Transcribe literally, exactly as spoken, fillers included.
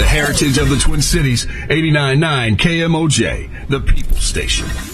The heritage of the Twin Cities, eighty-nine point nine K M O J, the People Station.